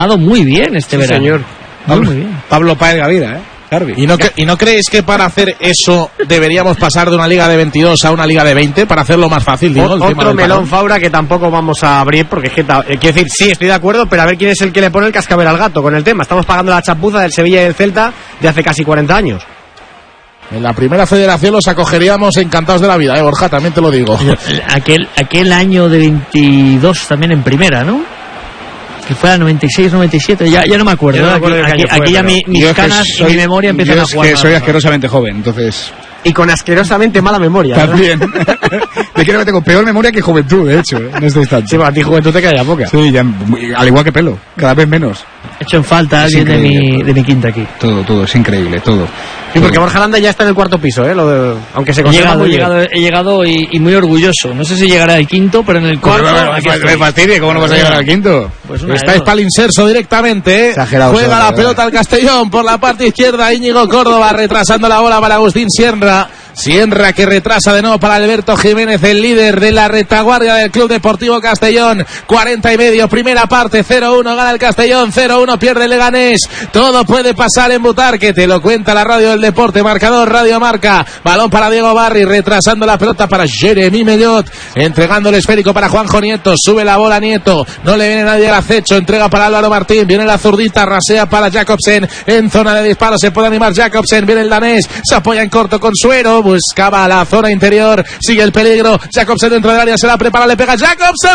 muy bien este verano. Señor. Muy bien. Pablo Páez Gavira, Garbi. ¿Y no creéis que para hacer eso deberíamos pasar de una liga de 22 a una liga de 20 para hacerlo más fácil? Digo, Otro melón, Faura, que tampoco vamos a abrir porque es que, quiero decir, sí, estoy de acuerdo, pero a ver quién es el que le pone el cascabel al gato con el tema. Estamos pagando la chapuza del Sevilla y del Celta de hace casi 40 años. En la primera federación los acogeríamos encantados de la vida, Borja, también te lo digo. Aquel año de 22 también en primera, ¿no? Que fue a 96, 97, ya no me acuerdo. Aquí ya mis canas y mi memoria empiezan a jugar. Yo soy asquerosamente joven, entonces... Y con asquerosamente mala memoria. También. Te quiero que tengo peor memoria que juventud, de hecho, en este instante. Sí, a ti juventud te queda poca. Sí, ya, al igual que pelo, cada vez menos. He hecho en falta alguien de mi quinta aquí. Todo, es increíble, todo. Sí, porque Borja Landa ya está en el cuarto piso, aunque se conserva muy bien. He llegado y muy orgulloso. No sé si llegará al quinto, pero en el cuarto... Me fastidia, ¿cómo no vas a llegar al quinto? Pues estáis para el inserso directamente, Exagerado. Juega la pelota al Castellón por la parte izquierda, Íñigo Córdoba retrasando la bola para Agustín Sierra que retrasa de nuevo para Alberto Jiménez, el líder de la retaguardia del Club Deportivo Castellón. 40 y medio, primera parte, 0-1 gana el Castellón, 0-1 pierde el Leganés. Todo puede pasar en Butarque, te lo cuenta la radio del deporte, marcador Radio Marca. Balón para Diego Barri, retrasando la pelota para Jeremy Mellot, entregando el esférico para Juanjo Nieto, sube la bola Nieto, no le viene nadie al acecho, entrega para Álvaro Martín, viene la zurdita, rasea para Jacobsen, en zona de disparo se puede animar Jacobsen, viene el danés, se apoya en corto con Suero, buscaba la zona interior, sigue el peligro, Jacobsen dentro del área, se la prepara, le pega Jacobsen,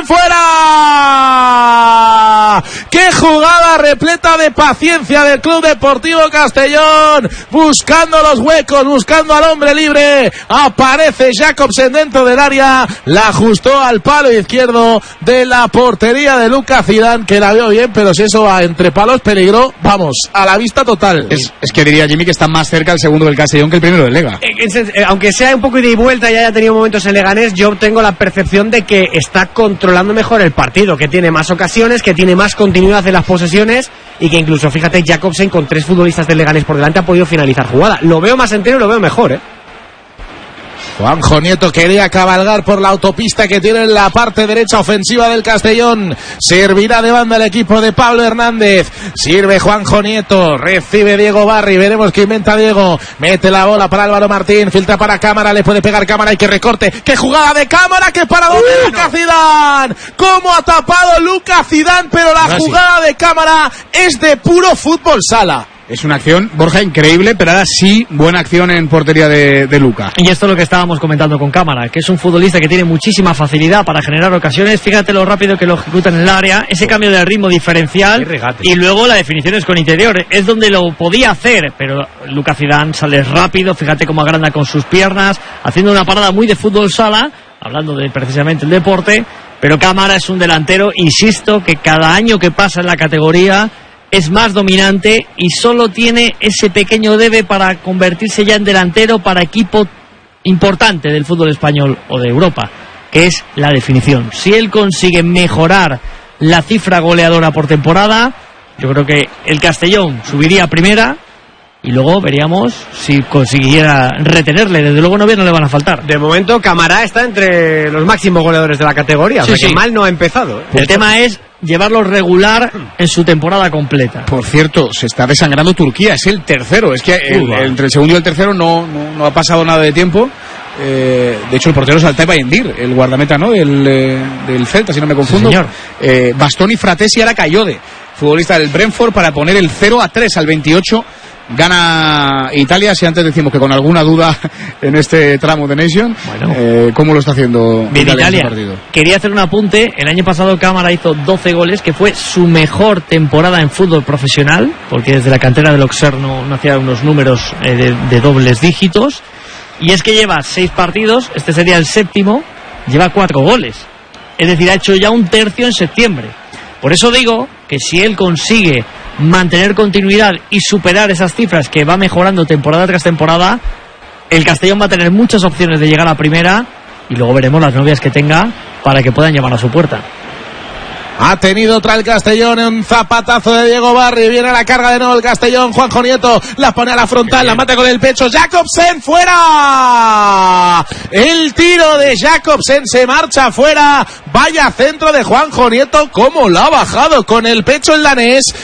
fuera. ¡Qué jugada repleta de paciencia del Club Deportivo Castellón! Buscando los huecos, buscando al hombre libre, aparece Jacobsen dentro del área, la ajustó al palo izquierdo de la portería de Lucas Zidane, que la vio bien, pero si eso va entre palos, peligro, vamos, a la vista total. Es que diría Jimmy que está más cerca el segundo del Castellón que el primero del Lega. Aunque sea un poco ida y vuelta y haya tenido momentos en Leganés, yo tengo la percepción de que está controlando mejor el partido, que tiene más ocasiones, que tiene más continuidad en las posesiones y que incluso, fíjate, Jacobsen con 3 futbolistas del Leganés por delante ha podido finalizar jugada. Lo veo más entero y lo veo mejor, Juanjo Nieto quería cabalgar por la autopista que tiene en la parte derecha ofensiva del Castellón. Servirá de banda el equipo de Pablo Hernández. Sirve Juanjo Nieto, recibe Diego Barri, veremos qué inventa Diego. Mete la bola para Álvaro Martín, filtra para Cámara, le puede pegar Cámara y que recorte. ¡Qué jugada de Cámara! ¡Qué paradón de Lucas Zidane! ¿Cómo ha tapado Lucas Zidane? Pero la jugada de Cámara es de puro fútbol sala. Es una acción, Borja, increíble, pero ahora sí, buena acción en portería de Luca. Y esto es lo que estábamos comentando con Cámara, que es un futbolista que tiene muchísima facilidad para generar ocasiones. Fíjate lo rápido que lo ejecuta en el área, ese cambio de ritmo diferencial y luego la definición es con interior. Es donde lo podía hacer, pero Lucas Zidane sale rápido, fíjate cómo agranda con sus piernas, haciendo una parada muy de fútbol sala, hablando de precisamente el deporte, pero Cámara es un delantero, insisto, que cada año que pasa en la categoría es más dominante y solo tiene ese pequeño debe para convertirse ya en delantero para equipo importante del fútbol español o de Europa, que es la definición. Si él consigue mejorar la cifra goleadora por temporada, yo creo que el Castellón subiría a primera y luego veríamos si consiguiera retenerle. Desde luego no le van a faltar. De momento Cámara está entre los máximos goleadores de la categoría, o sea que mal no ha empezado. El tema es llevarlo regular en su temporada completa. Por cierto, se está desangrando Turquía, es el tercero. Es que entre el segundo y el tercero no ha pasado nada de tiempo. De hecho, el portero es Altay Bayendir, el guardameta, ¿no? Del Celta, si no me confundo. Sí, señor. Bastoni Fratesi ahora Cayode, futbolista del Brentford, para poner el 0-3 al 28. Gana Italia, si antes decimos que con alguna duda en este tramo de Nation. Bueno, ¿cómo lo está haciendo bien Italia? En este partido? Quería hacer un apunte. El año pasado Cámara hizo 12 goles, que fue su mejor temporada en fútbol profesional, porque desde la cantera del Auxerre no hacía unos números de dobles dígitos. Y es que lleva 6 partidos, este sería el 7º, lleva 4 goles. Es decir, ha hecho ya un tercio en septiembre. Por eso digo que si él consigue mantener continuidad y superar esas cifras que va mejorando temporada tras temporada, el Castellón va a tener muchas opciones de llegar a primera y luego veremos las novias que tenga para que puedan llamar a su puerta. Ha tenido otra el Castellón, un zapatazo de Diego Barri, viene a la carga de nuevo el Castellón, Juanjo Nieto la pone a la frontal, la mata con el pecho, Jacobsen fuera, el tiro de Jacobsen se marcha fuera, vaya centro de Juanjo Nieto, cómo lo ha bajado con el pecho el danés,